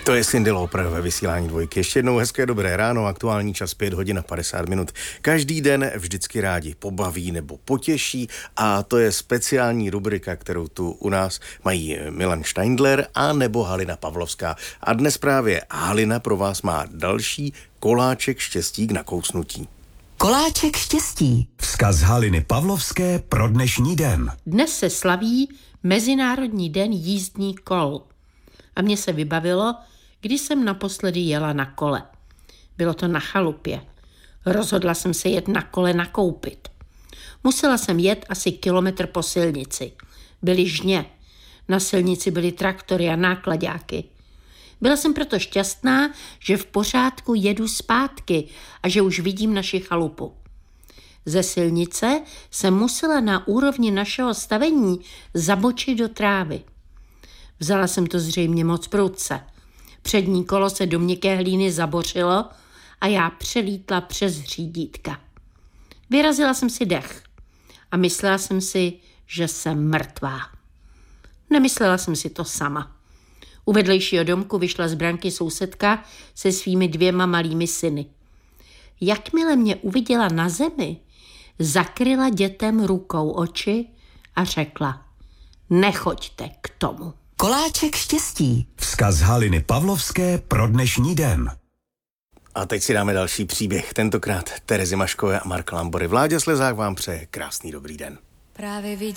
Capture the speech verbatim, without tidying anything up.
To je Cyndi Lauper ve vysílání Dvojky. Ještě jednou hezké dobré ráno, aktuální čas pět hodin a padesát minut. Každý den vždycky rádi pobaví nebo potěší a to je speciální rubrika, kterou tu u nás mají Milan Steindler a nebo Halina Pavlovská. A dnes právě Halina pro vás má další koláček štěstí k nakousnutí. Koláček štěstí. Vzkaz Haliny Pavlovské pro dnešní den. Dnes se slaví Mezinárodní den jízdní kol. A mně se vybavilo, když jsem naposledy jela na kole. Bylo to na chalupě. Rozhodla jsem se jet na kole nakoupit. Musela jsem jet asi kilometr po silnici. Byly žně. Na silnici byly traktory a náklaďáky. Byla jsem proto šťastná, že v pořádku jedu zpátky a že už vidím naši chalupu. Ze silnice jsem musela na úrovni našeho stavení zabočit do trávy. Vzala jsem to zřejmě moc prudce. Přední kolo se do měkké hlíny zabořilo a já přelítla přes řídítka. Vyrazila jsem si dech a myslela jsem si, že jsem mrtvá. Nemyslela jsem si to sama. U vedlejšího domku vyšla z branky sousedka se svými dvěma malými syny. Jakmile mě uviděla na zemi, zakryla dětem rukou oči a řekla: nechoďte k tomu. Koláček štěstí. Vzkaz Haliny Pavlovské pro dnešní den. A teď si dáme další příběh, tentokrát Terezy Maškové a Marka Lambory. Vláďa Slezák vám přeje krásný dobrý den. Právě vidím